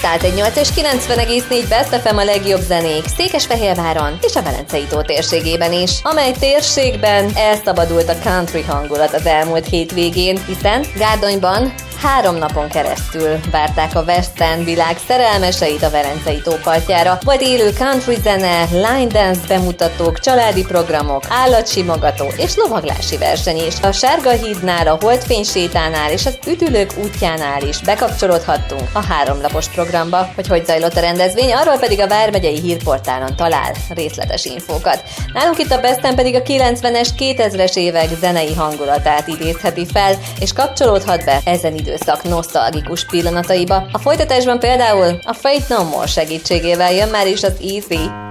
101.8 és 90,4 Best FM a legjobb zenék Székesfehérváron és a Velencei tó térségében is, amely térségben elszabadult a country hangulat az elmúlt hétvégén, hiszen Gárdonyban 3 napon keresztül várták a West End világ szerelmeseit a Velencei tó partjára. Volt élő country zene, line dance bemutatók, családi programok, állatsimogató és lovaglási verseny is. A Sárga hídnál, a Holdfénysétánál és az Üdülők útjánál is bekapcsolódhattunk a 3 napos programba. Hogy zajlott a rendezvény, arról pedig a Vármegyei Hírportálon talál részletes infókat. Nálunk itt a Besten pedig a 90-es, 2000-es évek zenei hangulatát idézheti fel, és kapcsolódhat be ezen időszak nosztalgikus pillanataiba. A folytatásban például a Faith No More segítségével jön már is az Easy.